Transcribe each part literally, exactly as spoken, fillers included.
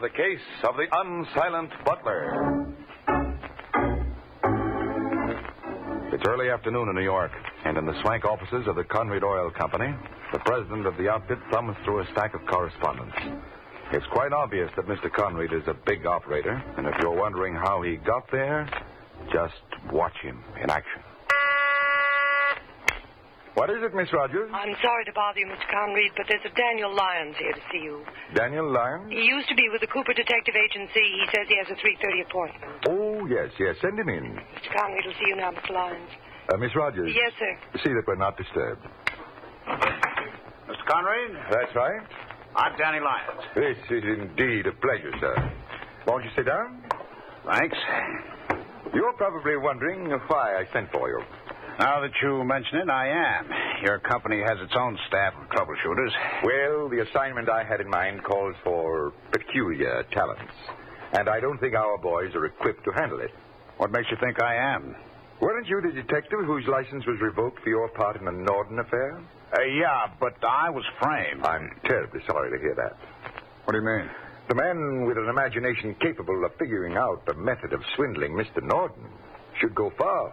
the case of the unsilent butler. It's early afternoon in New York, and in the swank offices of the Conrad Oil Company, the president of the outfit thumbs through a stack of correspondence. It's quite obvious that Mister Conrad is a big operator, and if you're wondering how he got there, just watch him in action. What is it, Miss Rogers? I'm sorry to bother you, Mister Conrad, but there's a Daniel Lyons here to see you. Daniel Lyons? He used to be with the Cooper Detective Agency. He says he has a three thirty appointment. Oh, yes, yes. Send him in. Mister Conrad will see you now, Mister Lyons. Uh, Miss Rogers? Yes, sir. See that we're not disturbed. Mister Conrad? That's right. I'm Danny Lyons. This is indeed a pleasure, sir. Won't you sit down? Thanks. You're probably wondering why I sent for you. Now that you mention it, I am. Your company has its own staff of troubleshooters. Well, the assignment I had in mind calls for peculiar talents, and I don't think our boys are equipped to handle it. What makes you think I am? Weren't you the detective whose license was revoked for your part in the Norden affair? Uh, yeah, but I was framed. I'm terribly sorry to hear that. What do you mean? The man with an imagination capable of figuring out the method of swindling Mister Norden should go far.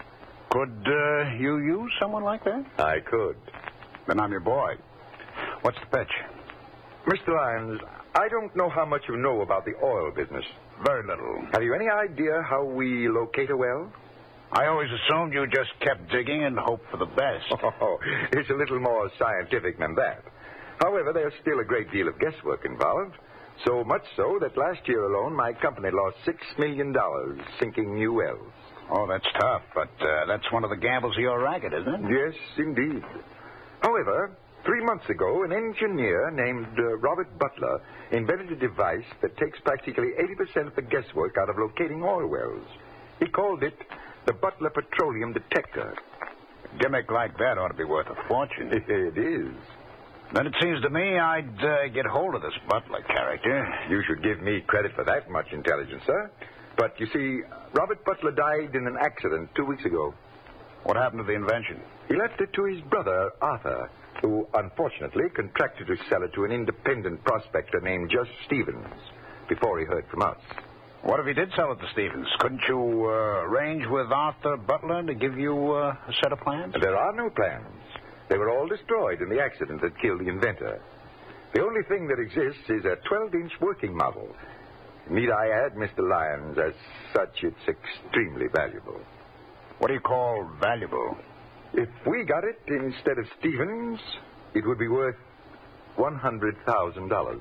Could uh, you use someone like that? I could. Then I'm your boy. What's the pitch? Mister Lyons, I don't know how much you know about the oil business. Very little. Have you any idea how we locate a well? I always assumed you just kept digging and hoped for the best. Oh, it's a little more scientific than that. However, there's still a great deal of guesswork involved. So much so that last year alone, my company lost six million dollars sinking new wells. Oh, that's tough, but uh, that's one of the gambles of your racket, isn't it? Yes, indeed. However, three months ago, an engineer named uh, Robert Butler invented a device that takes practically eighty percent of the guesswork out of locating oil wells. He called it the Butler Petroleum Detector. A gimmick like that ought to be worth a fortune. It is. Then it seems to me I'd uh, get hold of this Butler character. You should give me credit for that much intelligence, sir. But, you see, Robert Butler died in an accident two weeks ago. What happened to the invention? He left it to his brother, Arthur, who unfortunately contracted to sell it to an independent prospector named Just Stevens before he heard from us. What if he did sell it to Stevens? Couldn't you uh, arrange with Arthur Butler to give you uh, a set of plans? There are no plans. They were all destroyed in the accident that killed the inventor. The only thing that exists is a twelve-inch working model. Need I add, Mister Lyons, as such, it's extremely valuable. What do you call valuable? If we got it instead of Stevens, it would be worth one hundred thousand dollars.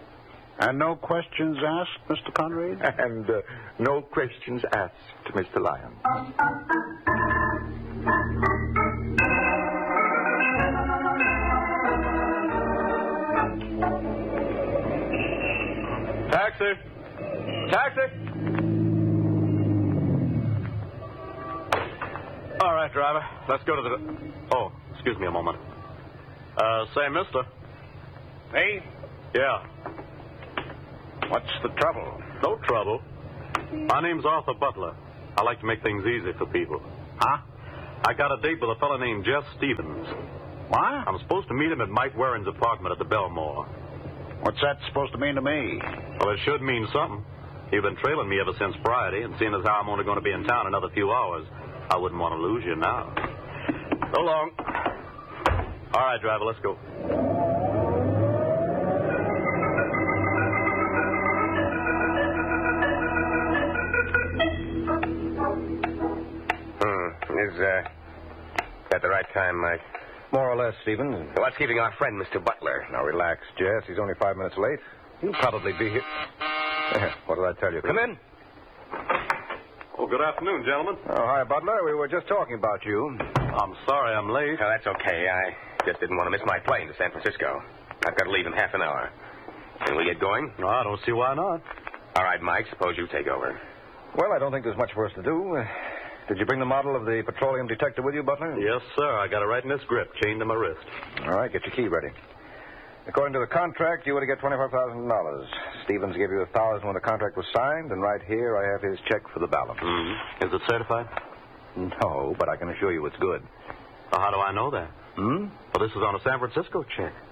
And no questions asked, Mister Conrad? And uh, no questions asked, Mister Lyons. Taxi! Taxi! All right, driver. Let's go to the... Oh, excuse me a moment. Uh, say, mister. Me? Yeah. What's the trouble? No trouble. My name's Arthur Butler. I like to make things easy for people. Huh? I got a date with a fellow named Jeff Stevens. What? I'm supposed to meet him at Mike Warren's apartment at the Belmore. What's that supposed to mean to me? Well, it should mean something. You've been trailing me ever since Friday, and seeing as how I'm only going to be in town another few hours, I wouldn't want to lose you now. So long. All right, driver, let's go. Hmm. Is, uh, that the right time, Mike? More or less, Stevens. So what's keeping our friend, Mister Butler? Now, relax, Jess. He's only five minutes late. He'll probably be here. What did I tell you? Come in. Oh, good afternoon, gentlemen. Oh, hi, Butler. We were just talking about you. I'm sorry I'm late. Oh, that's okay. I just didn't want to miss my plane to San Francisco. I've got to leave in half an hour. Can we get going? No, I don't see why not. All right, Mike, suppose you take over. Well, I don't think there's much for us to do. Uh, did you bring the model of the petroleum detector with you, Butler? Yes, sir. I got it right in this grip, chained to my wrist. All right, get your key ready. According to the contract, you were to get twenty-five thousand dollars. Stevens gave you a thousand dollars when the contract was signed, and right here I have his check for the balance. Mm-hmm. Is it certified? No, but I can assure you it's good. Well, how do I know that? Hmm? Well, this is on a San Francisco check.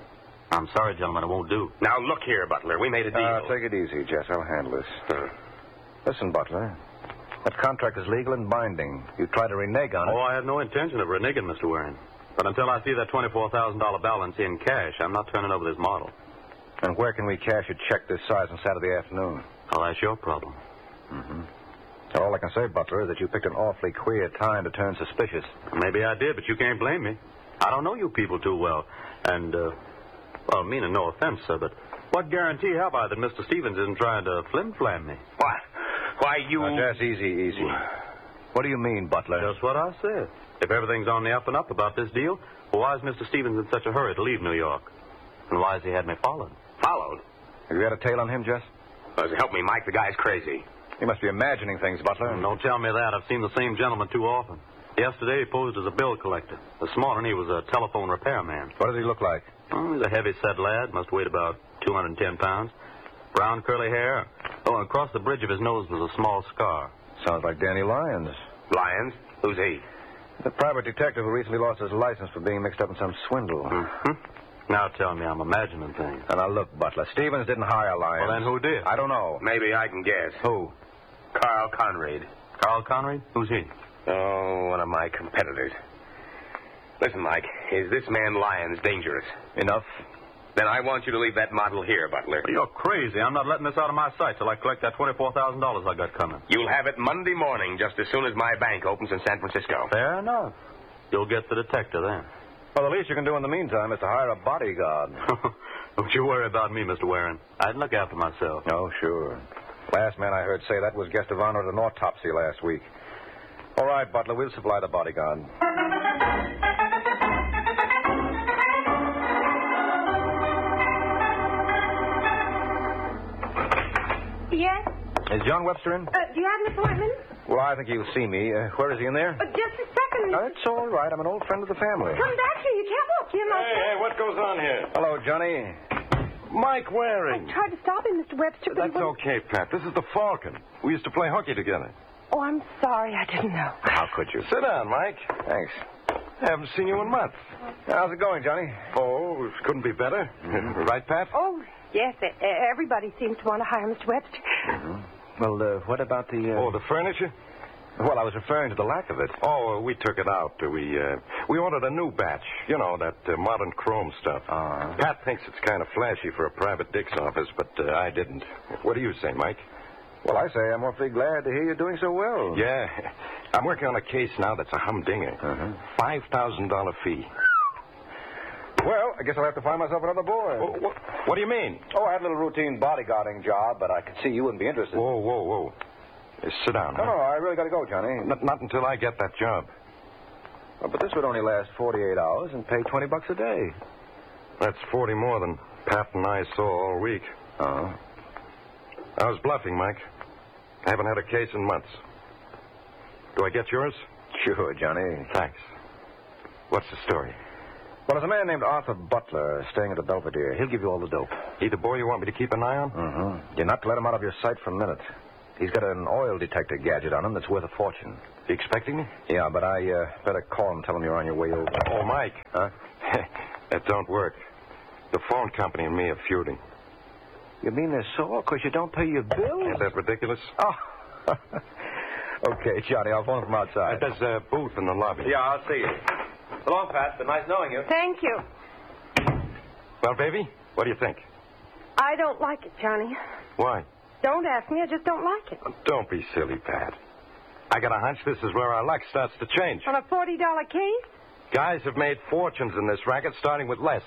I'm sorry, gentlemen, it won't do. Now, look here, Butler. We made a deal. Uh, take it easy, Jess. I'll handle this. Hmm. Listen, Butler. That contract is legal and binding. You try to renege on it. Oh, I had no intention of reneging, Mister Waring. But until I see that twenty-four thousand dollars balance in cash, I'm not turning over this model. And where can we cash a check this size on Saturday afternoon? Well, that's your problem. Mm-hmm. All I can say, Butler, is that you picked an awfully queer time to turn suspicious. Maybe I did, but you can't blame me. I don't know you people too well. And, uh, well, meaning no offense, sir, but what guarantee have I that Mister Stevens isn't trying to flim-flam me? What? Why, you... Now, Jess, easy, easy. What do you mean, Butler? Just what I said. If everything's on the up and up about this deal, well, why is Mister Stevens in such a hurry to leave New York? And why has he had me followed? Followed? Have you had a tail on him, Jess? Well, help me, Mike. The guy's crazy. You must be imagining things, Butler. Don't tell me that. I've seen the same gentleman too often. Yesterday, he posed as a bill collector. This morning, he was a telephone repairman. What does he look like? Oh, he's a heavy-set lad. Must weigh about two hundred ten pounds. Brown curly hair. Oh, and across the bridge of his nose was a small scar. Sounds like Danny Lyons. Lyons? Who's he? The private detective who recently lost his license for being mixed up in some swindle. Mm-hmm. Now tell me I'm imagining things. And now look, Butler, Stevens didn't hire Lyons. Well, then who did? I don't know. Maybe I can guess. Who? Carl Conrad. Carl Conrad? Who's he? Oh, one of my competitors. Listen, Mike, is this man Lyons dangerous? Enough. Then I want you to leave that model here, Butler. You're crazy. I'm not letting this out of my sight till I collect that twenty-four thousand dollars I got coming. You'll have it Monday morning, just as soon as my bank opens in San Francisco. Fair enough. You'll get the detector then. Well, the least you can do in the meantime is to hire a bodyguard. Don't you worry about me, Mister Waring. I'd look after myself. Oh, sure. Last man I heard say that was guest of honor at an autopsy last week. All right, Butler, we'll supply the bodyguard. Yes? Is John Webster in? Uh, do you have an appointment? Well, I think he'll see me. Uh, where is he in there? Uh, just a second. Uh, it's all right. I'm an old friend of the family. Come back here. You can't walk in like that. what goes on here? Hello, Johnny. Mike Waring. I tried to stop him, Mister Webster, but That's he wouldn't... okay, Pat. This is the Falcon. We used to play hooky together. Oh, I'm sorry. I didn't know. How could you? Sit down, Mike. Thanks. Haven't seen you in months. How's it going, Johnny? Oh, it couldn't be better. Mm-hmm. Right, Pat? Oh, yes. e- Everybody seems to want to hire Mister Webster. Mm-hmm. Well, uh, what about the... Uh... Oh, the furniture? Well, I was referring to the lack of it. Oh, we took it out. We uh, we ordered a new batch. You know, that uh, modern chrome stuff. Uh-huh. Pat thinks it's kind of flashy for a private dick's office, but uh, I didn't. What do you say, Mike? Well, I say I'm awfully glad to hear you're doing so well. Yeah. I'm working on a case now that's a humdinger. Uh-huh. five thousand dollars fee. Well, I guess I'll have to find myself another boy. Oh, what, what do you mean? Oh, I had a little routine bodyguarding job, but I could see you wouldn't be interested. Whoa, whoa, whoa. Uh, sit down, No, huh? no, I really got to go, Johnny. Not, not until I get that job. Well, but this would only last forty-eight hours and pay twenty bucks a day. That's forty more than Pat and I saw all week. Uh-huh. I was bluffing, Mike. I haven't had a case in months. Do I get yours? Sure, Johnny. Thanks. What's the story? Well, there's a man named Arthur Butler staying at the Belvedere. He'll give you all the dope. He the boy you want me to keep an eye on? Mm-hmm. You're not to let him out of your sight for a minute. He's got an oil detector gadget on him that's worth a fortune. You expecting me? Yeah, but I uh, better call him, tell him you're on your way over. Oh, Mike. Huh? That don't work. The phone company and me are feuding. You mean they're sore because you don't pay your bills? Ain't that ridiculous? Oh. Okay, Johnny, I'll phone from outside. There's a booth in the lobby. Yeah, I'll see you. So long, Pat. Been nice knowing you. Thank you. Well, baby, what do you think? I don't like it, Johnny. Why? Don't ask me. I just don't like it. Don't be silly, Pat. I got a hunch this is where our luck starts to change. On a forty dollar case? Guys have made fortunes in this racket, starting with less.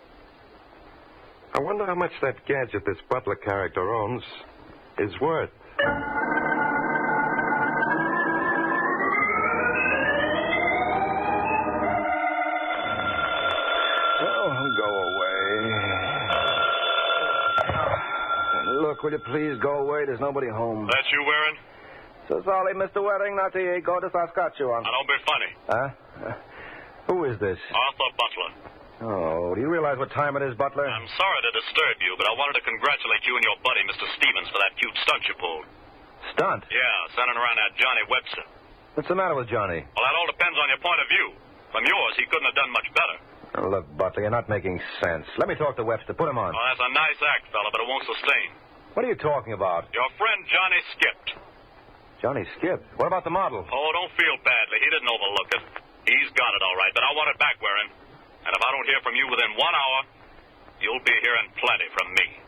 I wonder how much that gadget this Butler character owns is worth. Oh, go away. Look, will you please go away? There's nobody home. That's you, Waring? So sorry, Mister Waring, not to go to Saskatchewan. Now, don't be funny. Huh? Uh, who is this? Arthur Butler. Oh, do you realize what time it is, Butler? I'm sorry to disturb you, but I wanted to congratulate you and your buddy, Mister Stevens, for that cute stunt you pulled. Stunt? Yeah, sending around that Johnny Webster. What's the matter with Johnny? Well, that all depends on your point of view. From yours, he couldn't have done much better. Oh, look, Butler, you're not making sense. Let me talk to Webster. Put him on. Oh, that's a nice act, fella, but it won't sustain. What are you talking about? Your friend Johnny skipped. Johnny skipped. What about the model? Oh, don't feel badly. He didn't overlook it. He's got it all right, but I want it back wearing. And if I don't hear from you within one hour, you'll be hearing plenty from me.